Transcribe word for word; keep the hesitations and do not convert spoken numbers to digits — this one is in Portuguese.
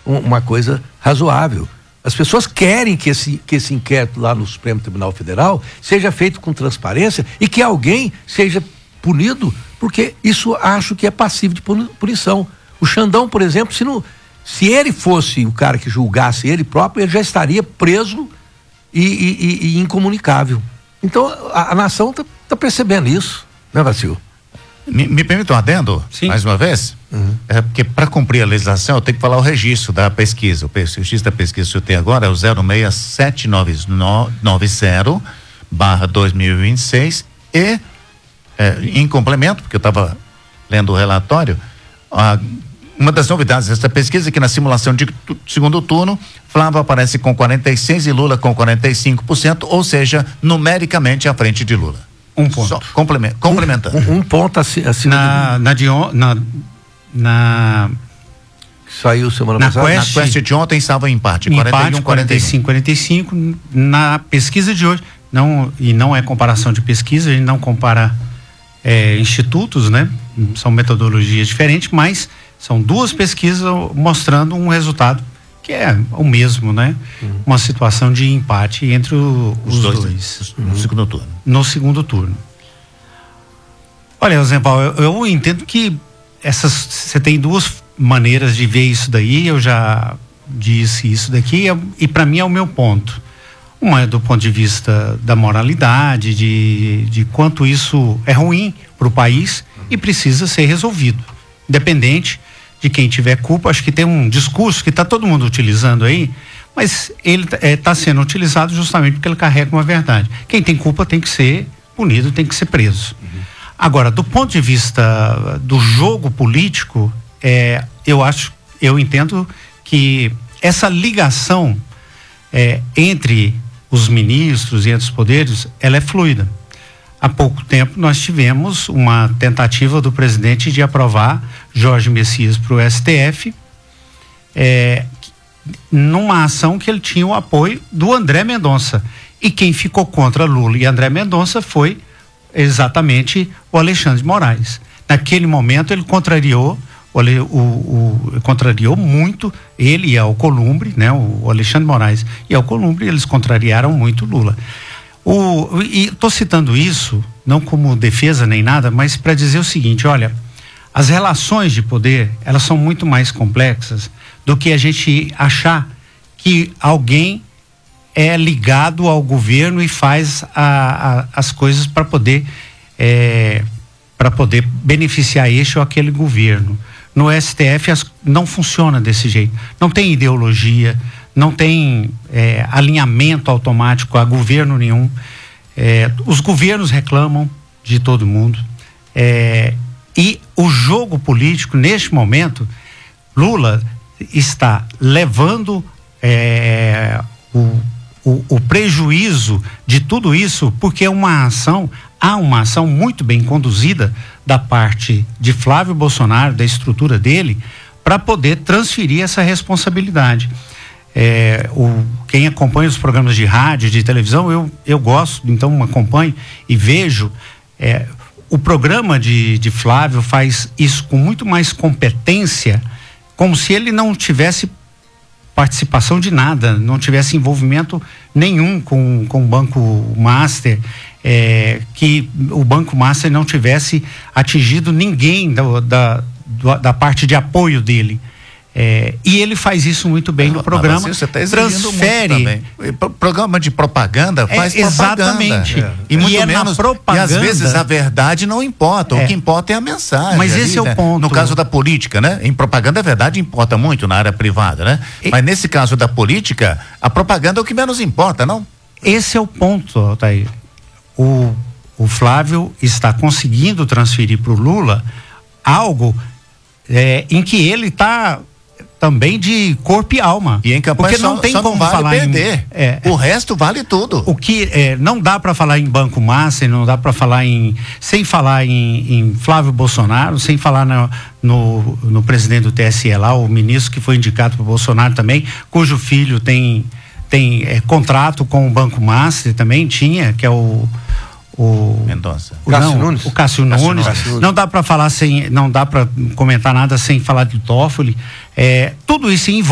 um, uma coisa razoável. As pessoas querem que esse, que esse inquérito lá no Supremo Tribunal Federal seja feito com transparência e que alguém seja punido, porque isso acho que é passível de punição. O Xandão, por exemplo, se, não, se ele fosse o cara que julgasse ele próprio, ele já estaria preso e, e, e incomunicável. Então a, a nação está tá percebendo isso, né, Vacil? Me, me permite um adendo? Sim. Mais uma vez? Uhum. É porque para cumprir a legislação eu tenho que falar o registro da pesquisa. O registro da pesquisa que eu tenho agora é o zero seis sete nove zero barra dois mil e vinte e seis e é, em complemento, porque eu estava lendo o relatório, a, uma das novidades dessa pesquisa é que na simulação de tu, segundo turno, Flávio aparece com quarenta e seis por cento e Lula com quarenta e cinco por cento, ou seja, numericamente à frente de Lula. Um ponto. Só, complemento, complementando. Um, um ponto acima na, na, de on, na, na saiu semana na passada. Quest, na Quest de ontem estava em empate, empate quarenta e um, quarenta e cinco, quarenta e cinco. Na pesquisa de hoje, não, e não é comparação de pesquisa, a gente não compara é, institutos, né? São metodologias diferentes, mas são duas pesquisas mostrando um resultado que é o mesmo, né? Uhum. Uma situação de empate entre o, os, os dois, dois. No uhum. segundo turno. No segundo turno. Olha, Zé Paulo, eu, eu entendo que essas, você tem duas maneiras de ver isso daí, eu já disse isso daqui, e para mim é o meu ponto. Uma é do ponto de vista da moralidade, de, de quanto isso é ruim para o país e precisa ser resolvido, independente de quem tiver culpa. Acho que tem um discurso que está todo mundo utilizando aí, mas ele está é, sendo utilizado justamente porque ele carrega uma verdade. Quem tem culpa tem que ser punido, tem que ser preso. Uhum. Agora, do ponto de vista do jogo político, é, eu acho, eu entendo que essa ligação é, entre os ministros e entre os poderes, ela é fluida. Há pouco tempo nós tivemos uma tentativa do presidente de aprovar Jorge Messias para o S T F, é, numa ação que ele tinha o apoio do André Mendonça. E quem ficou contra Lula e André Mendonça foi exatamente o Alexandre de Moraes. Naquele momento ele contrariou, o, o, o, contrariou muito ele e Alcolumbre, né? O Alexandre de Moraes e Alcolumbre, eles contrariaram muito Lula. O, e estou citando isso, não como defesa nem nada, mas para dizer o seguinte: olha, as relações de poder, elas são muito mais complexas do que a gente achar que alguém é ligado ao governo e faz a, a, as coisas para poder, é, para poder beneficiar este ou aquele governo. No S T F as, não funciona desse jeito, não tem ideologia, não tem é, alinhamento automático a governo nenhum. É, os governos reclamam de todo mundo. É, e o jogo político, neste momento, Lula está levando é, o, o, o prejuízo de tudo isso, porque é uma ação, há uma ação muito bem conduzida da parte de Flávio Bolsonaro, da estrutura dele, para poder transferir essa responsabilidade. É, o, quem acompanha os programas de rádio, de televisão, eu, eu gosto, então acompanho e vejo. É, o programa de, de Flávio faz isso com muito mais competência, como se ele não tivesse participação de nada, não tivesse envolvimento nenhum com, com o Banco Master, é, que o Banco Master não tivesse atingido ninguém da, da, da parte de apoio dele. É, e ele faz isso muito bem no programa. Mas você tá transfere programa de propaganda, faz é, exatamente. propaganda. É. E muito e menos. É propaganda, e às vezes a verdade não importa. É. O que importa é a mensagem. Mas ali, esse é né? o ponto. No caso da política, né? Em propaganda a verdade importa muito na área privada, né? E... Mas nesse caso da política, a propaganda é o que menos importa, não? Esse é o ponto, Altair. O, o Flávio está conseguindo transferir para o Lula algo é, em que ele está também de corpo e alma. E em campanha porque não só, tem só como não vale falar perder. Em, é, o resto vale tudo. O que é, não dá para falar em Banco Master, não dá para falar em, sem falar em, em Flávio Bolsonaro, sem falar no, no, no presidente do T S E lá, o ministro que foi indicado para Bolsonaro também, cujo filho tem tem é, contrato com o Banco Master, também tinha, que é o o Mendonça. O, Cássio não, Nunes. O Cássio, Cássio Nunes. Nunes. Não dá para falar sem, não dá para comentar nada sem falar de Toffoli. É, tudo isso envolve